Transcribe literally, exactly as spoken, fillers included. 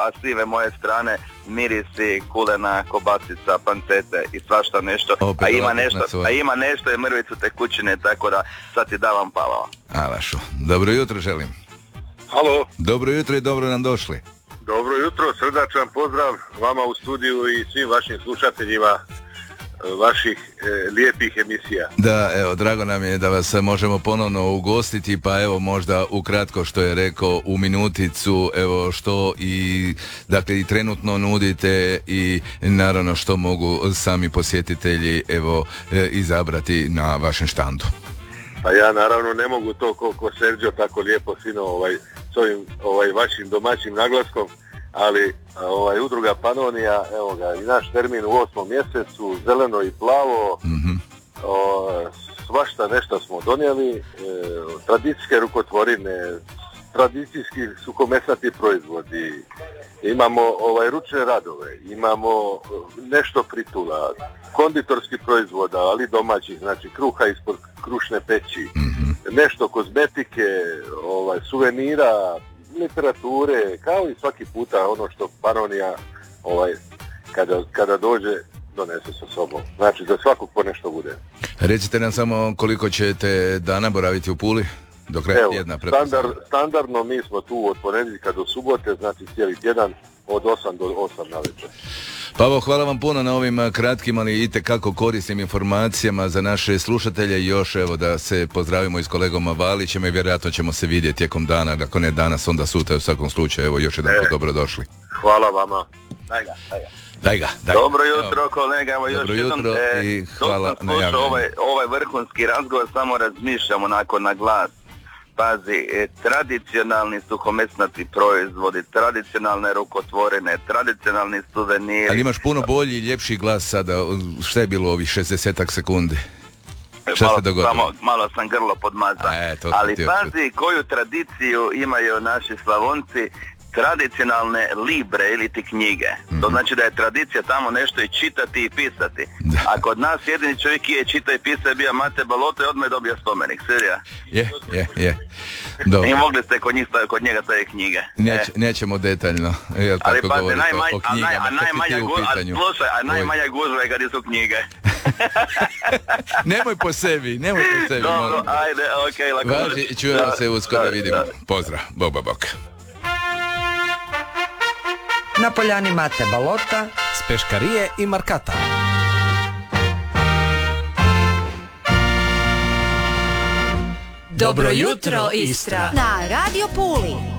a s live moje strane mirisi, kulena, kobasica, pancete i svašta nešto. Opet a ima nešto, a ima nešto i mrvicu tekućine, tako da sad ti davam pavao. Alašu. Dobro jutro želim. Halo. Dobro jutro i dobro nam došli. Dobro jutro, srdačan pozdrav vama u studiju i svim vašim slušateljima vaših e, lijepih emisija. Da, evo, drago nam je da vas možemo ponovno ugostiti, pa evo možda ukratko što je rekao u minuticu, evo što i dakle i trenutno nudite i naravno što mogu sami posjetitelji evo e, izabrati na vašem štandu. Pa ja naravno ne mogu to ko, ko Sergio tako lijepo sino ovaj, s ovim ovaj, vašim domaćim naglaskom, ali ovaj, udruga Panonija, evo ga, i naš termin u osmom mjesecu, zeleno i plavo, mm-hmm. o, svašta nešto smo donijeli, e, tradicijske rukotvorine, tradicijski suhomesnati proizvodi, imamo ovaj, ručne radove, imamo nešto fritula, konditorskih proizvoda, ali domaćih, znači kruha ispod krušne peći, mm-hmm. nešto kozmetike, ovaj, suvenira, literature, kao i svaki puta ono što Panonija ovaj, kada, kada dođe donese sa sobom. Znači za svakog po nešto bude. Recite nam samo koliko ćete dana boraviti u Puli? Do kraja tjedna, standard, standardno mi smo tu od ponedjeljka do subote, znači cijeli tjedan od osam do osam na večer. Pavo, hvala vam puno na ovim kratkim, ali itekako korisnim informacijama za naše slušatelje. Još evo da se pozdravimo i s kolegom Valićem i vjerojatno ćemo se vidjeti tijekom dana, ako ne danas, onda sutra u svakom slučaju. Evo još jedan put dobro došli. Hvala vama. Daj ga, daj ga. Daj ga, daj. Dobro jutro kolega, evo još jednom e, i hvala na javljanju. Ovaj, ovaj vrhunski razgovor, samo razmišljam onako na glas. Pazi, e, tradicionalni suhomesnati proizvodi, tradicionalne rukotvorine, tradicionalni suveniri. Ali imaš puno bolji i ljepši glas sada. Šta je bilo ovih šezdesetak sekundi? Šta malo, se dogodilo? Samo, malo sam grlo podmazao. E, ali pazi koju tradiciju imaju naši Slavonci, tradicionalne libre ili ti knjige. Mm-hmm. To znači da je tradicija tamo nešto i čitati i pisati. Da. A kod nas jedini čovjek je čita i pisa je bio Mate Baloto i odmah je dobio spomenik. Sirija? Je, je, je. Dobro. I mogli ste kod, njih, kod njega staviti knjige. Neć, e. Nećemo detaljno. Jel ali tako pa najmanj, o knjigama, a, naj, a najmanja gu, a, slušaj, a najmanja gužva je kad su knjige. Nemoj po sebi, nemoj po sebi. Dobro, molim. Ajde, okej. Okay, Važi, čujemo se uskoro, vidimo. Pozdrav, bok, bok, bok. Na poljani Mate Balota s Peškarije i Markata. Dobro jutro, Istra. Na Radio Puli.